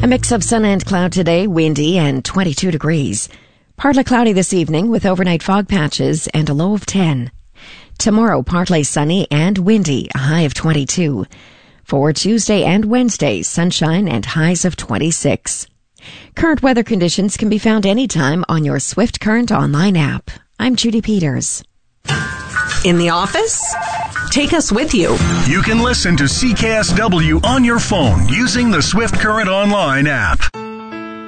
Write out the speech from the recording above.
A mix of sun and cloud today, windy and 22 degrees. Partly cloudy this evening with overnight fog patches and a low of 10. Tomorrow, partly sunny and windy, a high of 22. For Tuesday and Wednesday, sunshine and highs of 26. Current weather conditions can be found anytime on your Swift Current online app. I'm Judy Peters. In the office? Take us with you. You can listen to CKSW on your phone using the Swift Current online app.